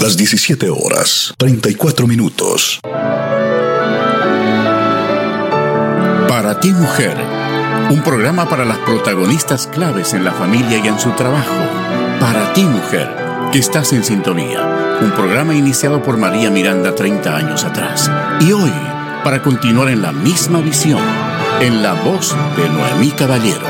Las 17 horas, 34 minutos. Para ti, mujer, un programa para las protagonistas claves en la familia y en su trabajo. Para ti, mujer, que estás en sintonía. Un programa iniciado por María Miranda 30 años atrás. Y hoy, para continuar en la misma visión, en la voz de Noemí Caballero.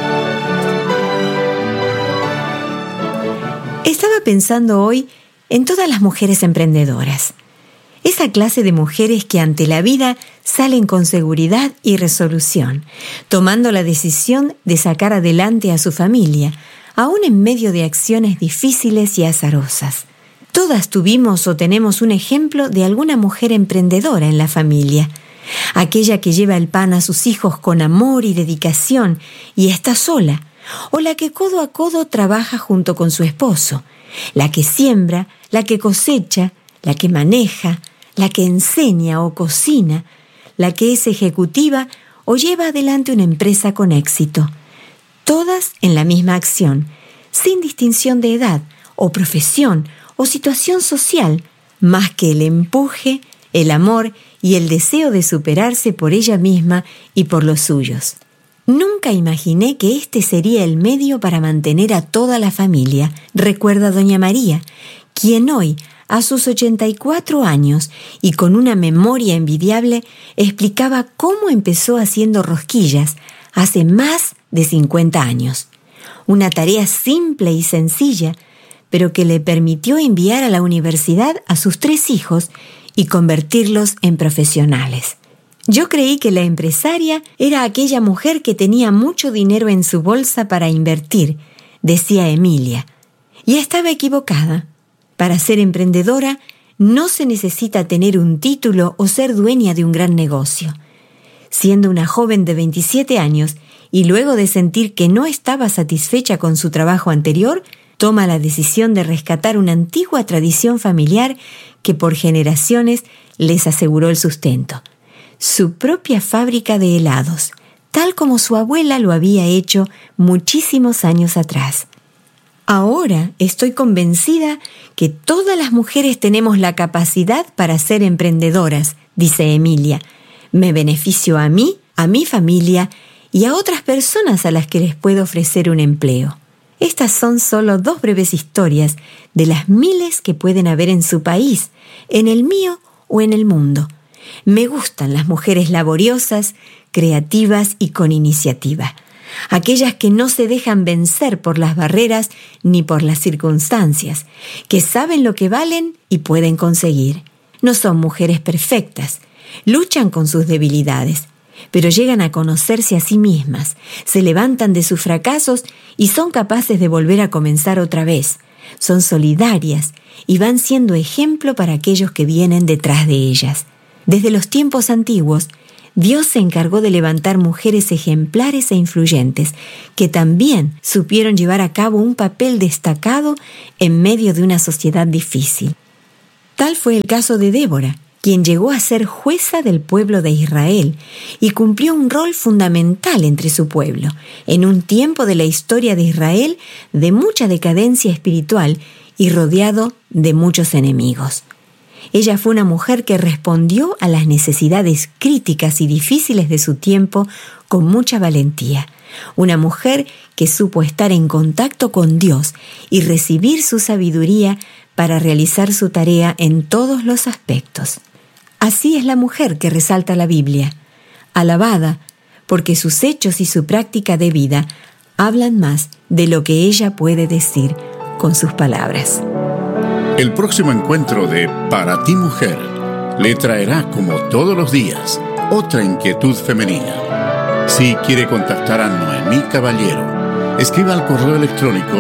Estaba pensando hoy en todas las mujeres emprendedoras. Esa clase de mujeres que ante la vida salen con seguridad y resolución, tomando la decisión de sacar adelante a su familia, aún en medio de acciones difíciles y azarosas. Todas tuvimos o tenemos un ejemplo de alguna mujer emprendedora en la familia, aquella que lleva el pan a sus hijos con amor y dedicación y está sola, o la que codo a codo trabaja junto con su esposo, la que siembra, la que cosecha, la que maneja, la que enseña o cocina, la que es ejecutiva o lleva adelante una empresa con éxito. Todas en la misma acción, sin distinción de edad o profesión o situación social, más que el empuje, el amor y el deseo de superarse por ella misma y por los suyos. Nunca imaginé que este sería el medio para mantener a toda la familia, recuerda doña María, quien hoy, a sus 84 años y con una memoria envidiable, explicaba cómo empezó haciendo rosquillas hace más de 50 años. Una tarea simple y sencilla, pero que le permitió enviar a la universidad a sus 3 hijos y convertirlos en profesionales. Yo creí que la empresaria era aquella mujer que tenía mucho dinero en su bolsa para invertir, decía Emilia, y estaba equivocada. Para ser emprendedora no se necesita tener un título o ser dueña de un gran negocio. Siendo una joven de 27 años y luego de sentir que no estaba satisfecha con su trabajo anterior, toma la decisión de rescatar una antigua tradición familiar que por generaciones les aseguró el sustento. Su propia fábrica de helados, tal como su abuela lo había hecho muchísimos años atrás. Ahora estoy convencida que todas las mujeres tenemos la capacidad para ser emprendedoras, dice Emilia. Me beneficio a mí, a mi familia y a otras personas a las que les puedo ofrecer un empleo. Estas son solo 2 breves historias de las miles que pueden haber en su país, en el mío o en el mundo. Me gustan las mujeres laboriosas, creativas y con iniciativa. Aquellas que no se dejan vencer por las barreras ni por las circunstancias, que saben lo que valen y pueden conseguir. No son mujeres perfectas, luchan con sus debilidades, pero llegan a conocerse a sí mismas, se levantan de sus fracasos y son capaces de volver a comenzar otra vez. Son solidarias y van siendo ejemplo para aquellos que vienen detrás de ellas. Desde los tiempos antiguos, Dios se encargó de levantar mujeres ejemplares e influyentes, que también supieron llevar a cabo un papel destacado en medio de una sociedad difícil. Tal fue el caso de Débora, quien llegó a ser jueza del pueblo de Israel y cumplió un rol fundamental entre su pueblo, en un tiempo de la historia de Israel de mucha decadencia espiritual y rodeado de muchos enemigos. Ella fue una mujer que respondió a las necesidades críticas y difíciles de su tiempo con mucha valentía. Una mujer que supo estar en contacto con Dios y recibir su sabiduría para realizar su tarea en todos los aspectos. Así es la mujer que resalta la Biblia, alabada porque sus hechos y su práctica de vida hablan más de lo que ella puede decir con sus palabras. El próximo encuentro de Para ti, mujer, le traerá, como todos los días, otra inquietud femenina. Si quiere contactar a Noemí Caballero, escriba al correo electrónico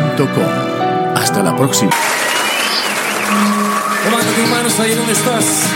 paratimujer@yahoo.com. Hasta la próxima. Levanta tus manos ahí donde estás.